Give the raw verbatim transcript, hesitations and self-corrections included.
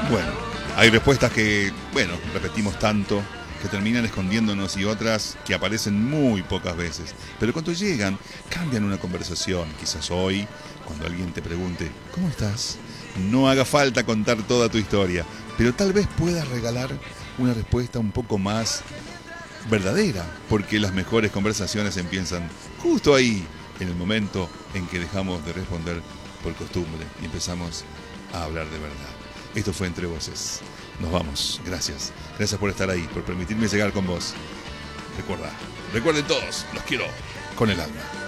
Bueno, hay respuestas que, bueno, repetimos tanto, que terminan escondiéndonos y otras que aparecen muy pocas veces. Pero cuando llegan, cambian una conversación. Quizás hoy, cuando alguien te pregunte, ¿cómo estás? No haga falta contar toda tu historia, pero tal vez puedas regalar una respuesta un poco más verdadera, porque las mejores conversaciones empiezan justo ahí, en el momento en que dejamos de responder por costumbre y empezamos a hablar de verdad. Esto fue Entre Voces. Nos vamos. Gracias. Gracias por estar ahí, por permitirme llegar con vos. Recuerda, recuerden todos, los quiero con el alma.